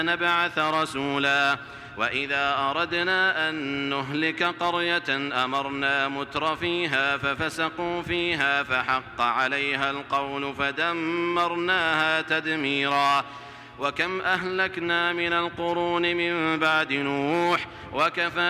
نبعث رسولا وإذا أردنا أن نهلك قرية أمرنا مترفيها ففسقوا فيها فحق عليها القول فدمرناها تدميرا وكم أهلكنا من القرون من بعد نوح وكفى